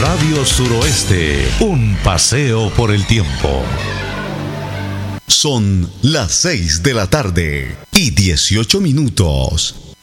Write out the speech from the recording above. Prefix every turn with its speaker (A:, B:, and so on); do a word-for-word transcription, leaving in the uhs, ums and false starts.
A: Radio Suroeste, un paseo por el tiempo.
B: Son las seis de la tarde y dieciocho minutos.